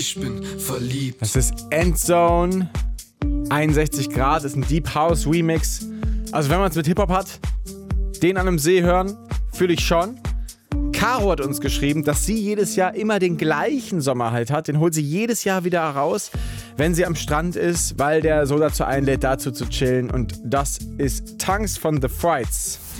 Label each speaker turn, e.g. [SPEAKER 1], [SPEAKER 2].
[SPEAKER 1] Ich bin verliebt.
[SPEAKER 2] Das ist Endzone. 61 Grad ist ein Deep House Remix. Also wenn man es mit Hip-Hop hat, den an einem See hören, fühle ich schon. Caro hat uns geschrieben, dass sie jedes Jahr immer den gleichen Sommer halt hat. Den holt sie jedes Jahr wieder raus, wenn sie am Strand ist, weil der so dazu einlädt, dazu zu chillen. Und das ist Tanks von The Frights.